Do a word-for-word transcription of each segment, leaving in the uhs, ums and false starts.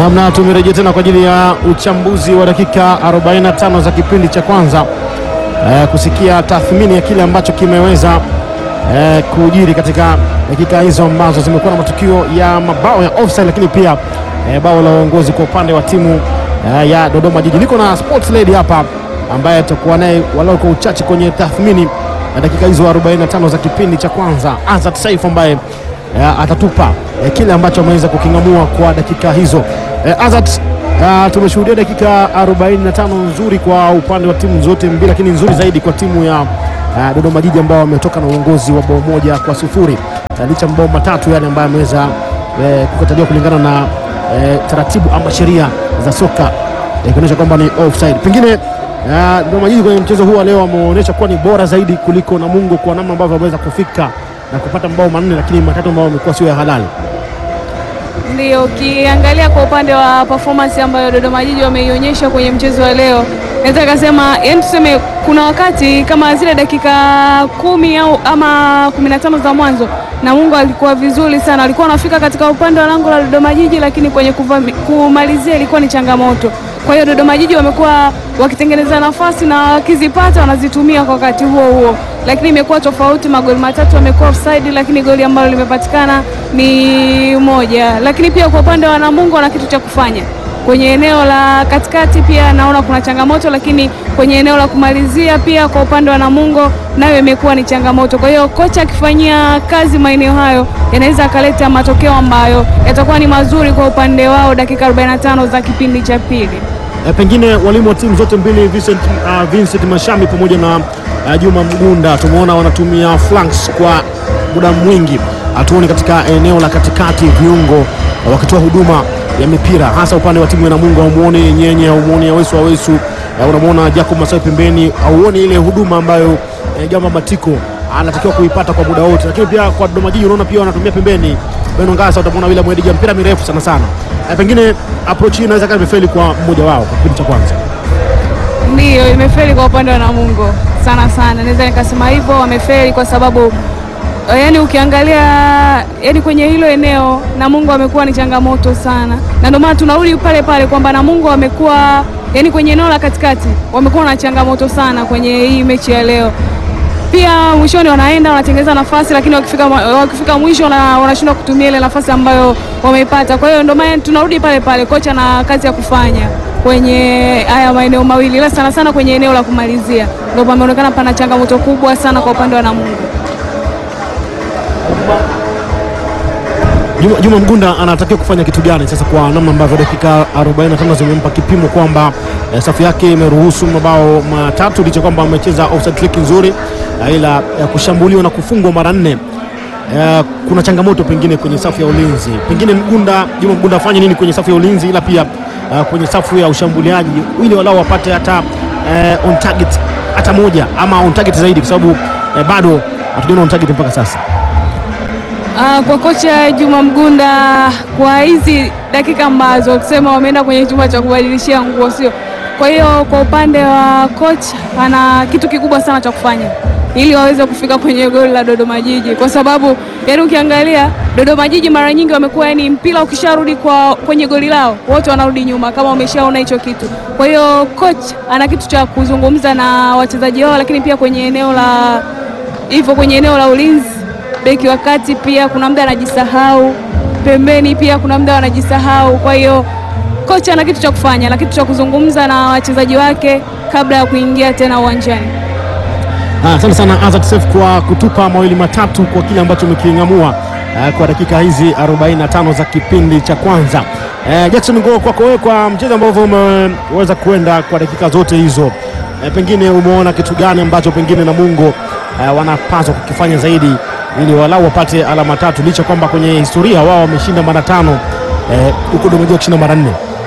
Namna tumerejea tena kwa ajili ya uchambuzi wa dakika arobaini na tano za kipindi cha kwanza, e, kusikia tathmini ya kile ambacho kimeweza e, kujiri katika dakika hizo ambazo zimekuwa na matukio ya mabao ya offside, lakini pia e, bao la uongozi kwa upande wa timu e, ya Dodoma Jiji. Niko na sports lady hapa ambaye atakuwa naye walau kwa uchache kwenye tathmini ya dakika hizo arobaini na tano za kipindi cha kwanza, Azat Saif ambaye e, atatupa e, kile ambacho ameweza kukingamua kwa dakika hizo. E, Azat, uh, tumeshuhudia dakika arobaini na tano nzuri kwa upande wa timu zote mbili, lakini nzuri zaidi kwa timu ya uh, Dodoma Jiji ambao wametoka na uongozi wa bao moja kwa sufuri uh, licha mabao matatu yale ambayo ameweza uh, kukataliwa kulingana na uh, taratibu ama sheria za soka ikionyesha uh, kwamba ni offside. Pengine uh, Dodoma Jiji kwenye mchezo huu leo wameonyesha kuwa ni bora zaidi kuliko Namungo kwa namna ambavyo wameweza kufika na kupata mabao manne, lakini matatu ambao wamekuwa sio ya halali. Ndio, ukiangalia kwa upande wa performance ambayo Dodoma Jiji wameionyesha kwenye mchezo wa leo, naweza kusema yani tuseme kuna wakati kama zile dakika kumi au ama kumi na tano za mwanzo Namungo alikuwa vizuri sana, alikuwa anafika katika upande wa lango la Dodoma Jiji, lakini kwenye kuvami, kumalizia ilikuwa ni changamoto. Kwa hiyo Dodoma Jiji wamekuwa wakitengeneza nafasi na wakizipata wanazitumia kwa wakati huo huo, lakini imekuwa tofauti. Magoli matatu yamekuwa offside, lakini goli ambalo limepatikana ni moja. Lakini pia kwa upande wa Namungo wana kitu cha kufanya kwenye eneo la katikati, pia naona kuna changamoto, lakini kwenye eneo la kumalizia pia kwa upande wa Namungo nayo imekuwa ni changamoto. Kwa hiyo kocha akifanyia kazi maeneo hayo yanaweza akaleta matokeo ambayo yatakuwa ni mazuri kwa upande wao dakika arobaini na tano za kipindi cha pili. E, pengine walimu wa timu zote mbili Vincent, uh, Vincent Mashami pamoja na uh, Juma Mgunda tumeona wanatumia flanks kwa muda mwingi, hatuoni katika eneo la katikati viungo uh, wakitoa huduma ya mipira, hasa upande wa timu ya Namungo. Humuoni Nyenye, humuoni Awesu Awesu, uh, unamwona Jacob Masai pembeni, hauoni ile huduma ambayo uh, Gamba Matiko anatakiwa kuipata kwa muda wote. Lakini pia kwa Dodoma Jiji unaona pia wanatumia pembeni Beno Ngasa, utamwona William Edija, mpira mirefu sana sana. E, pengine approach hii inaweza kama imefeli kwa mmoja wao kwa kipindi cha kwanza. Ndio, imefeli kwa upande wa Namungo sana sana, naweza nikasema hivyo, wamefeli kwa sababu yani ukiangalia yani kwenye hilo eneo Namungo amekuwa ni changamoto sana, na ndio maana tunarudi pale pale kwamba Namungo wamekuwa yani kwenye eneo la katikati wamekuwa na changamoto sana kwenye hii mechi ya leo. Pia mwishoni wanaenda wanatengeneza nafasi, lakini wakifika wakifika mwisho wanashindwa kutumia ile nafasi ambayo wameipata. Kwa hiyo ndio maana tunarudi pale pale, kocha na kazi ya kufanya kwenye haya maeneo mawili, ila sana sana kwenye eneo la kumalizia ndio pameonekana pana changamoto kubwa sana kwa upande wa Namungo. Juma, Juma Mgunda anatakiwa kufanya kitu gani sasa kwa namna ambavyo dakika arobaini na tano zimempa kipimo kwamba eh, safu yake imeruhusu mabao matatu licha kwamba amecheza offside trick nzuri, eh, ila eh, kushambuliwa na kufungwa mara nne. Eh, kuna changamoto pengine kwenye safu ya ulinzi. Pengine Mgunda, Juma Mgunda afanye nini kwenye safu ya ulinzi, ila pia eh, kwenye safu ya ushambuliaji ili walau wapate hata eh, on target hata moja ama on target zaidi, kwa sababu eh, bado hatujaona on target mpaka sasa. Uh, kwa kocha Juma Mgunda kwa hizi dakika ambazo kusema wameenda kwenye chumba cha kubadilishia nguo, sio? Kwa hiyo kwa upande wa kocha ana kitu kikubwa sana cha kufanya ili waweze kufika kwenye goli la Dodoma Jiji, kwa sababu yani ukiangalia Dodoma Jiji mara nyingi wamekuwa yani mpira ukisharudi kwa kwenye goli lao wote wanarudi nyuma kama wameshaona hicho kitu. Kwa hiyo kocha ana kitu cha kuzungumza na wachezaji wao, lakini pia kwenye eneo la hivyo kwenye eneo la ulinzi beki wakati pia kuna muda anajisahau, pembeni pia kuna muda anajisahau. Kwa hiyo kocha ana kitu cha kufanya na kitu cha kuzungumza na wachezaji wake kabla ya kuingia tena uwanjani. Ah, sana sana Azat Saif kwa kutupa mawili matatu kwa kile ambacho umekiingamua uh, kwa dakika hizi arobaini na tano za kipindi cha kwanza. Uh, Jackson Ngo, kwako wewe kwa mchezo ambao umeweza kuenda kwa dakika zote hizo, uh, pengine umeona kitu gani ambacho pengine Namungo uh, wanapaswa kukifanya zaidi ili walau wapate alama tatu, licha kwamba kwenye historia wao wameshinda mara tano huko, eh, Dodoma Jiji kushinda mara nne.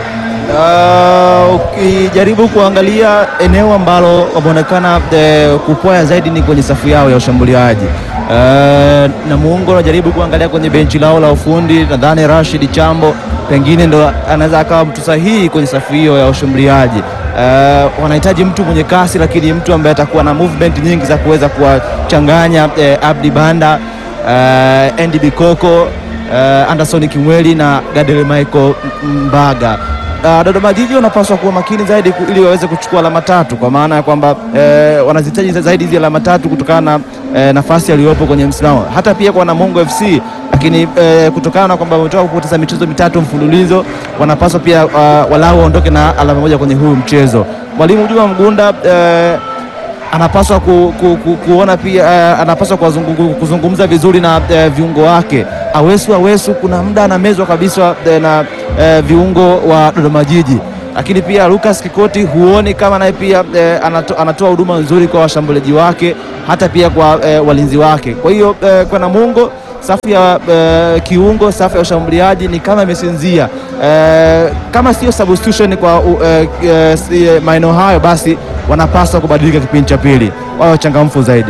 Uh, ukijaribu kuangalia eneo ambalo wameonekana kupoa zaidi ni kwenye safu yao ya ushambuliaji. Uh, Namungo wanajaribu kuangalia kwenye benchi lao la ufundi, nadhani Rashid Chambo pengine ndo anaweza akawa mtu sahihi kwenye safu hiyo ya ushambuliaji. Uh, wanahitaji mtu mwenye kasi, lakini mtu ambaye atakuwa na movement nyingi za kuweza kuwachanganya uh, Abdi Banda, uh, Andy Bikoko uh, Anderson Kimweli na Gadel Michael Mbaga. Uh, Dodoma Jiji wanapaswa kuwa makini zaidi ili waweze kuchukua alama tatu, kwa maana ya kwamba uh, wanazihitaji zaidi hizo alama tatu kutokana na uh, nafasi aliyopo kwenye msimamo, hata pia kwa Namungo F C. Lakini uh, kutokana na kwamba wametoka kupoteza michezo mitatu mfululizo, wanapaswa pia uh, walau waondoke na alama moja kwenye huu mchezo. Mwalimu Juma Mgunda uh, anapaswa ku, ku, ku, kuona pia uh, anapaswa kuzungum, kuzungumza vizuri na uh, viungo wake. Awesu Awesu kuna muda anamezwa kabisa uh, na uh, viungo wa Dodoma Jiji, lakini pia Lucas Kikoti huoni kama naye pia uh, anato, anatoa huduma nzuri kwa washambuliaji wake, hata pia kwa uh, walinzi wake. Kwa hiyo uh, kwa Namungo safu ya uh, kiungo, safu ya ushambuliaji ni kama imesinzia. Uh, kama sio substitution kwa uh, uh, maeneo hayo, basi wanapaswa kubadilika kipindi cha pili, wao changamfu zaidi.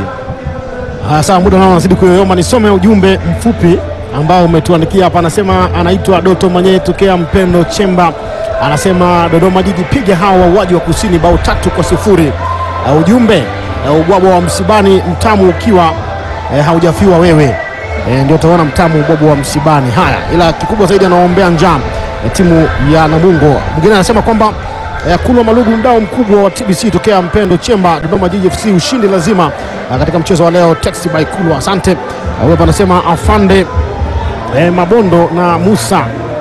Ah, sawa, muda nao unazidi kuyoyoma. Nisome ujumbe mfupi ambao umetuandikia hapa. Anasema anaitwa Doto Mwenyewe tokea Mpendo Chemba, anasema Dodoma Jiji piga hao wauaji wa kusini bao tatu kwa sifuri. Uh, ujumbe uh, ubwabwa wa msibani mtamu ukiwa uh, haujafiwa wewe. E, ndio utaona mtamu ubwabwa wa msibani. Haya, ila kikubwa zaidi anaombea njaa e, timu ya Namungo. Mwingine anasema kwamba e, Kulwa Malugu mdao mkubwa wa T B C tokea Mpendo Chemba, Dodoma Jiji F C ushindi lazima a, katika mchezo wa leo. Text by Kulwa, asante. Huyo anasema afande e, Mabondo na Musa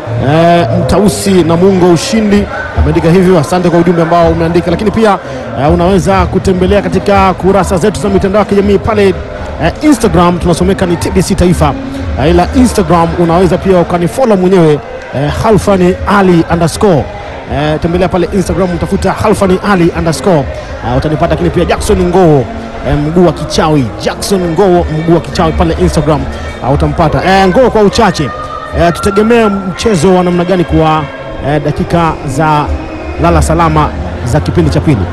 e, Mtausi Namungo ushindi, ameandika hivyo. Asante kwa ujumbe ambao umeandika, lakini pia e, unaweza kutembelea katika kurasa zetu za mitandao ya kijamii pale Uh, Instagram tunasomeka ni T B C Taifa, uh, ila Instagram unaweza pia ukanifollow mwenyewe uh, Halfani Ali underscore. Uh, tembelea pale Instagram utafuta Halfani Ali underscore, uh, utanipata. Lakini pia Jackson Ngoo uh, mguu wa kichawi, Jackson Ngoo mguu wa kichawi pale Instagram uh, utampata. Uh, Ngoo kwa uchache uh, tutegemea mchezo wa namna gani kwa uh, dakika za lala salama za kipindi cha pili?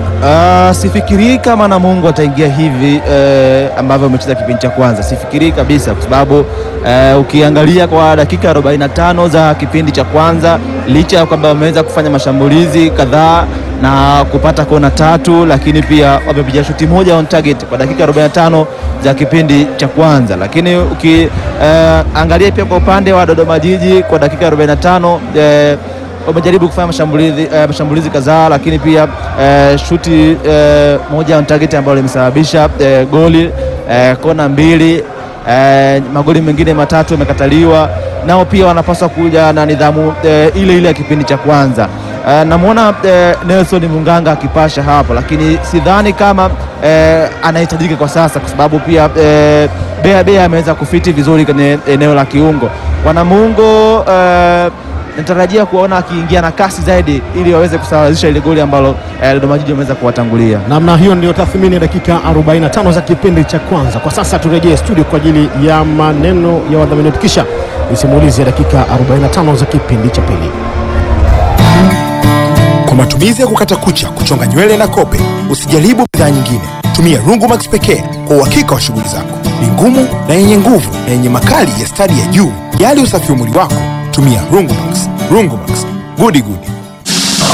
Uh, sifikiri kama Namungo ataingia hivi uh, ambavyo umecheza kipindi cha kwanza. Sifikiri kabisa, kwa sababu uh, ukiangalia kwa dakika arobaini na tano za kipindi cha kwanza, licha ya kwamba wameweza kufanya mashambulizi kadhaa na kupata kona tatu, lakini pia wamepiga shuti moja on target kwa dakika arobaini na tano za kipindi cha kwanza. Lakini ukiangalia uh, pia kwa upande wa Dodoma Jiji kwa dakika arobaini na tano uh, wamejaribu kufanya mashambulizi uh, mashambulizi kadhaa, lakini pia uh, shuti uh, moja on target ambayo limesababisha uh, goli uh, kona mbili, uh, magoli mengine matatu yamekataliwa. Nao pia wanapaswa kuja na nidhamu uh, ile ile ya kipindi cha kwanza. Uh, namuona uh, Nelson Munganga akipasha hapo, lakini sidhani kama uh, anahitajika kwa sasa, kwa sababu pia uh, Bea Bea ameweza kufiti vizuri kwenye eneo la kiungo. Wanamungo uh, natarajia kuona akiingia na kasi zaidi ili waweze kusawazisha ile goli ambalo Dodoma Jiji wameweza kuwatangulia. Namna hiyo ndio tathmini ya dakika arobaini na tano za kipindi cha kwanza. Kwa sasa turejee studio kwa ajili ya maneno ya wadhamini, kisha isimulizi ya dakika arobaini na tano za kipindi cha pili. Kwa matumizi ya kukata kucha, kuchonga nywele na kope, usijaribu bidhaa nyingine. Tumia Rungumax pekee kwa uhakika wa shughuli zako. Ni ngumu na yenye nguvu na yenye makali ya stadi ya juu. Yali usafi wa mwili wako, tumia Rungumax. Rungumax, gudi gudi.